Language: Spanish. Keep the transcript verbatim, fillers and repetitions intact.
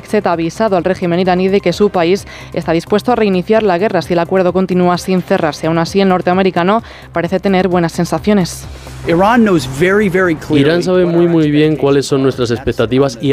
Brexit ha avisado al régimen iraní de que su país está dispuesto a reiniciar la guerra si el acuerdo continúa sin cerrarse. Aún así, el norteamericano parece tener buenas sensaciones. Irán sabe muy muy bien cuáles son nuestras expectativas y